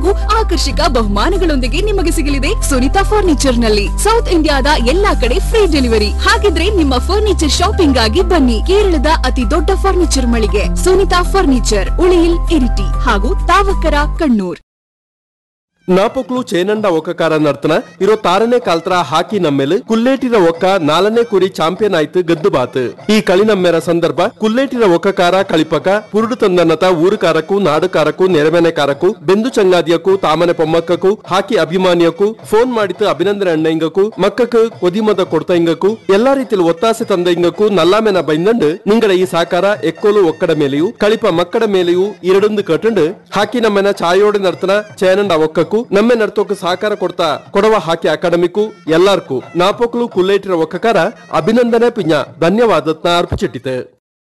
ಹಾಗೂ ಆಕರ್ಷಕ ಬಹುಮಾನಗಳೊಂದಿಗೆ ನಿಮಗೆ ಸಿಗಲಿದೆ ಸುನಿತಾ ಫರ್ನಿಚರ್ ನಲ್ಲಿ. ಸೌತ್ ಇಂಡಿಯಾದ ಎಲ್ಲಾ ಕಡೆ ಫ್ರೀ ಡೆಲಿವರಿ. ಹಾಗಿದ್ರೆ ನಿಮ್ಮ ಫರ್ನಿಚರ್ ಶಾಪಿಂಗ್ ಆಗಿ ಬನ್ನಿ. ಕೇರಳದ ಅತಿ ದೊಡ್ಡ ಫರ್ನಿಚರ್ ಮಳಿಗೆ ಸುನಿತಾ ಫರ್ನಿಚರ್, ಉಳಿಯಿಲ್, ಇರಿಟಿ ಹಾಗೂ ತಾವಕರ, ಕಣ್ಣೂರ್. ನಾಪಕ್ಲು ಚೇನಂಡ ಒಕ್ಕಕಾರ ನರ್ತನ ಇರೋ ತಾರನೇ ಕಾಲ್ತರ ಹಾಕಿ ನಮ್ಮೇಲೆ ಕುಲ್ಲೇಟಿರ ಒಕ್ಕ 4ನೇ ಕುರಿ ಚಾಂಪಿಯನ್ ಆಯ್ತು ಗದ್ದು ಬಾತ್. ಈ ಕಳಿ ನಮ್ಮೆರ ಸಂದರ್ಭ ಕುಲ್ಲೇಟಿರ ಒಕ್ಕಕಾರ ಕಳಿಪಕ ಪುರುಡು ತಂದನತ ಊರುಕಾರಕ್ಕೂ ನಾಡುಕಾರಕ್ಕೂ ನೆರವೆನೆಕಾರಕ್ಕೂ ಬೆಂದು ಚಂಗಾದಿಯಕ್ಕೂ ತಾಮನೆ ಪೊಮ್ಮಕ್ಕೂ ಹಾಕಿ ಅಭಿಮಾನಿಯಕ್ಕೂ ಫೋನ್ ಮಾಡಿತು ಅಭಿನಂದನೆ ಅಣ್ಣಂಗಕ್ಕೂ ಮಕ್ಕಕ್ಕೆ ಕೊದಿಮದ ಕೊಡ್ತಾ ಇಂಗಕ್ಕೂ ಎಲ್ಲಾ ರೀತಿಯಲ್ಲಿ ಒತ್ತಾಸೆ ತಂದ ಇಂಗಕ್ಕೂ ನಲ್ಲಾಮೆನ ಬೈಂದಂಡು ನಿಂಗಡ ಈ ಸಾಕಾರ ಎಕ್ಕೋಲು ಒಕ್ಕಡ ಮೇಲೆಯೂ ಕಳಿಪ ಮಕ್ಕಳ ಮೇಲೆಯೂ ಎರಡೊಂದು ಕಟ್ಟಂಡು ಹಾಕಿ ನಮ್ಮೆನ ಚಾಯೋಡೆ ನರ್ತನ ಚೇನಂಡ ಒಕ್ಕಕ್ಕೂ ನಮ್ಮೆ ನರ್ತೋಕ ಸಹಕಾರ ಕೊಡ್ತಾ ಕೊಡವ ಹಾಕಿ ಅಕಾಡೆಮಿಗೂ ಎಲ್ಲಾರ್ಗೂ ನಾಪೋಕ್ಲು ಕುಲ್ಲೇಟಿರ ಒಕ್ಕಕಾರ ಅಭಿನಂದನೆ ಪಿಂಜ ಧನ್ಯವಾದತ್ನ ಅರ್ಪಿಸಿಟ್ಟಿದೆ.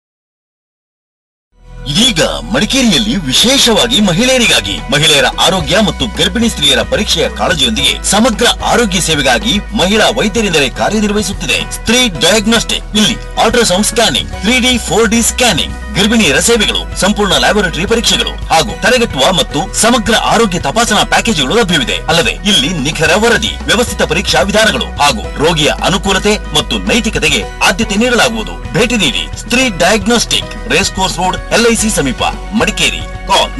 ಇದೀಗ ಮಡಿಕೇರಿಯಲ್ಲಿ ವಿಶೇಷವಾಗಿ ಮಹಿಳೆಯರಿಗಾಗಿ ಮಹಿಳೆಯರ ಆರೋಗ್ಯ ಮತ್ತು ಗರ್ಭಿಣಿ ಸ್ತ್ರೀಯರ ಪರೀಕ್ಷೆಯ ಕಾಳಜಿಯೊಂದಿಗೆ ಸಮಗ್ರ ಆರೋಗ್ಯ ಸೇವೆಗಾಗಿ ಮಹಿಳಾ ವೈದ್ಯರಿಂದಲೇ ಕಾರ್ಯನಿರ್ವಹಿಸುತ್ತಿದೆ ಸ್ತ್ರೀ ಡಯಾಗ್ನೋಸ್ಟಿಕ್. ಇಲ್ಲಿ ultrasound scanning, 3D 4D scanning, ಗರ್ಭಿಣಿಯರ ಸೇವೆಗಳು, ಸಂಪೂರ್ಣ ಲ್ಯಾಬೊರೇಟರಿ ಪರೀಕ್ಷೆಗಳು ಹಾಗೂ ತಡೆಗಟ್ಟುವ ಮತ್ತು ಸಮಗ್ರ ಆರೋಗ್ಯ ತಪಾಸಣಾ ಪ್ಯಾಕೇಜ್ಗಳು ಲಭ್ಯವಿದೆ. ಅಲ್ಲದೆ ಇಲ್ಲಿ ನಿಖರ ವರದಿ, ವ್ಯವಸ್ಥಿತ ಪರೀಕ್ಷಾ ವಿಧಾನಗಳು ಹಾಗೂ ರೋಗಿಯ ಅನುಕೂಲತೆ ಮತ್ತು ನೈತಿಕತೆಗೆ ಆದ್ಯತೆ ನೀಡಲಾಗುವುದು. ಭೇಟಿ ನೀಡಿ ಸ್ತ್ರೀ diagnostic, race course road, LIC ಸಮೀಪ, ಮಡಿಕೇರಿ. ಕಾಲ್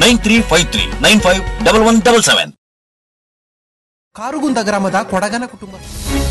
9353951177. ಕಾರುಗುಂದ ಗ್ರಾಮದ ಕೊಡಗನ ಕುಟುಂಬ